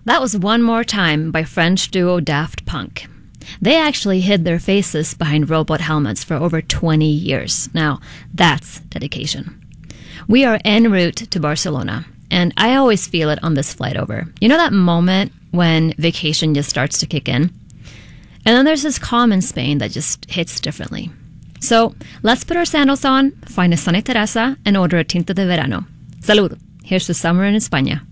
That was One More Time by French duo Daft Punk. They actually hid their faces behind robot helmets for over 20 years. Now, that's dedication. We are en route to Barcelona, and I always feel it on this flight over. You know that moment when vacation just starts to kick in? And then there's this calm in Spain that just hits differently. So let's put our sandals on, find a sunny terraza, and order a tinto de verano. Salud. Here's to summer in España.